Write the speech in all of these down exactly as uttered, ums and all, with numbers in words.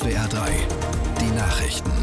S W R drei, die Nachrichten.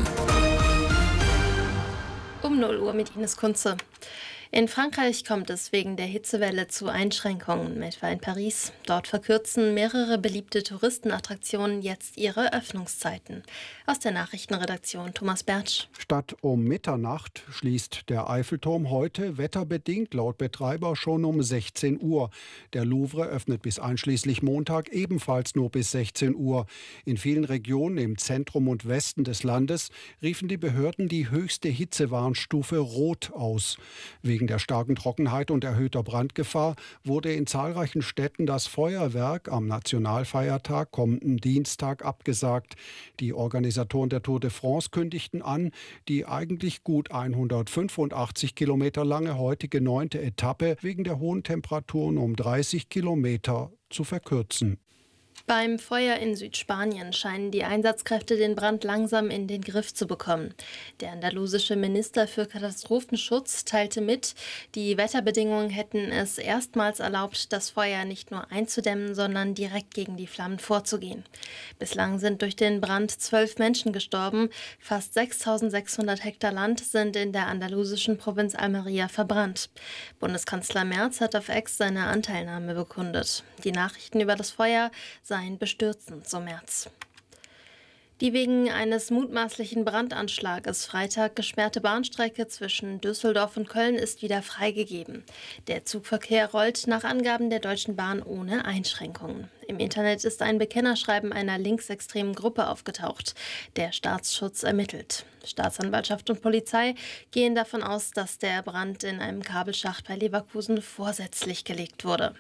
Um null Uhr mit Ines Kunze. In Frankreich kommt es wegen der Hitzewelle zu Einschränkungen, etwa in Paris. Dort verkürzen mehrere beliebte Touristenattraktionen jetzt ihre Öffnungszeiten. Aus der Nachrichtenredaktion Thomas Bertsch. Statt um Mitternacht schließt der Eiffelturm heute wetterbedingt laut Betreiber schon um sechzehn Uhr. Der Louvre öffnet bis einschließlich Montag ebenfalls nur bis sechzehn Uhr. In vielen Regionen im Zentrum und Westen des Landes riefen die Behörden die höchste Hitzewarnstufe Rot aus. Wegen der starken Trockenheit und erhöhter Brandgefahr wurde in zahlreichen Städten das Feuerwerk am Nationalfeiertag kommenden Dienstag abgesagt. Die Organisatoren der Tour de France kündigten an, die eigentlich gut hundertfünfundachtzig Kilometer lange heutige neunte Etappe wegen der hohen Temperaturen um dreißig Kilometer zu verkürzen. Beim Feuer in Südspanien scheinen die Einsatzkräfte den Brand langsam in den Griff zu bekommen. Der andalusische Minister für Katastrophenschutz teilte mit, die Wetterbedingungen hätten es erstmals erlaubt, das Feuer nicht nur einzudämmen, sondern direkt gegen die Flammen vorzugehen. Bislang sind durch den Brand zwölf Menschen gestorben. Fast sechstausendsechshundert Hektar Land sind in der andalusischen Provinz Almería verbrannt. Bundeskanzler Merz hat auf X seine Anteilnahme bekundet. Die Nachrichten über das Feuer seien bestürzend, so Merz. Die wegen eines mutmaßlichen Brandanschlages Freitag gesperrte Bahnstrecke zwischen Düsseldorf und Köln ist wieder freigegeben. Der Zugverkehr rollt nach Angaben der Deutschen Bahn ohne Einschränkungen. Im Internet ist ein Bekennerschreiben einer linksextremen Gruppe aufgetaucht. Der Staatsschutz ermittelt. Staatsanwaltschaft und Polizei gehen davon aus, dass der Brand in einem Kabelschacht bei Leverkusen vorsätzlich gelegt wurde.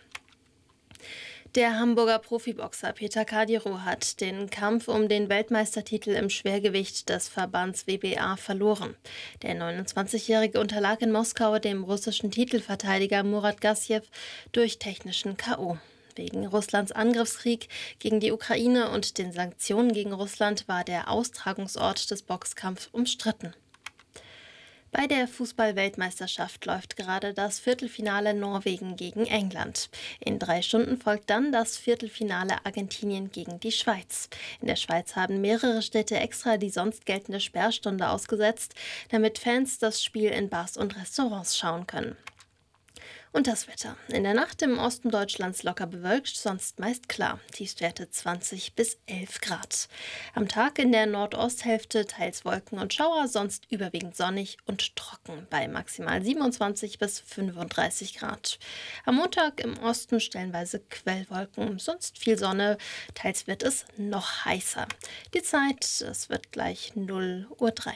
Der Hamburger Profiboxer Peter Kadiro hat den Kampf um den Weltmeistertitel im Schwergewicht des Verbands W B A verloren. Der neunundzwanzigjährige unterlag in Moskau dem russischen Titelverteidiger Murat Gassiev durch technischen K O. Wegen Russlands Angriffskrieg gegen die Ukraine und den Sanktionen gegen Russland war der Austragungsort des Boxkampfs umstritten. Bei der Fußball-Weltmeisterschaft läuft gerade das Viertelfinale Norwegen gegen England. In drei Stunden folgt dann das Viertelfinale Argentinien gegen die Schweiz. In der Schweiz haben mehrere Städte extra die sonst geltende Sperrstunde ausgesetzt, damit Fans das Spiel in Bars und Restaurants schauen können. Und das Wetter. In der Nacht im Osten Deutschlands locker bewölkt, sonst meist klar. Tiefstwerte zwanzig bis elf Grad. Am Tag in der Nordosthälfte teils Wolken und Schauer, sonst überwiegend sonnig und trocken bei maximal siebenundzwanzig bis fünfunddreißig Grad. Am Montag im Osten stellenweise Quellwolken, sonst viel Sonne. Teils wird es noch heißer. Die Zeit, es wird gleich null Uhr drei.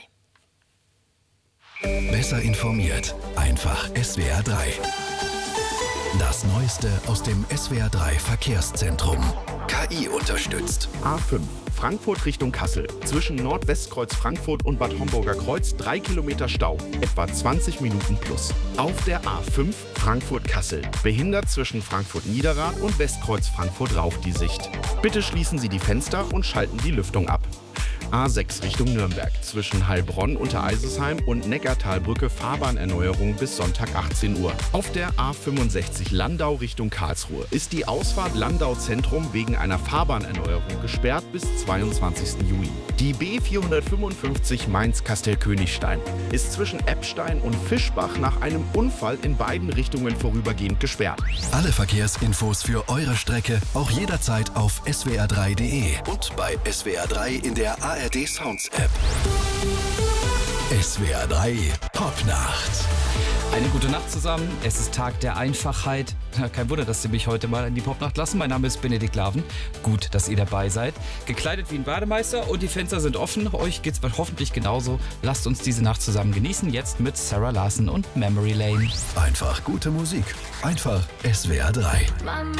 Besser informiert, einfach S W R drei. Das Neueste aus dem S W R drei Verkehrszentrum. K I unterstützt. A fünf, Frankfurt Richtung Kassel. Zwischen Nordwestkreuz Frankfurt und Bad Homburger Kreuz drei Kilometer Stau, etwa zwanzig Minuten plus. Auf der A fünf, Frankfurt-Kassel. Behindert zwischen Frankfurt-Niederrad und Westkreuz Frankfurt-Rauch die Sicht. Bitte schließen Sie die Fenster und schalten die Lüftung ab. A sechs Richtung Nürnberg. Zwischen Heilbronn unter Eisesheim und Neckartalbrücke Fahrbahnerneuerung bis Sonntag achtzehn Uhr. Auf der A fünfundsechzig Landau Richtung Karlsruhe ist die Ausfahrt Landau Zentrum wegen einer Fahrbahnerneuerung gesperrt bis zweiundzwanzigsten Juli. Die B vierhundertfünfundfünfzig Mainz-Kastel-Königstein ist zwischen Eppstein und Fischbach nach einem Unfall in beiden Richtungen vorübergehend gesperrt. Alle Verkehrsinfos für eure Strecke auch jederzeit auf S W R drei punkt de und bei S W R drei in der A R D Sounds App. S W R drei Popnacht. Eine gute Nacht zusammen. Es ist Tag der Einfachheit. Kein Wunder, dass Sie mich heute mal in die Popnacht lassen. Mein Name ist Benedikt Laven. Gut, dass ihr dabei seid. Gekleidet wie ein Bademeister und die Fenster sind offen. Euch geht's hoffentlich genauso. Lasst uns diese Nacht zusammen genießen. Jetzt mit Sarah Larson und Memory Lane. Einfach gute Musik. Einfach S W R drei.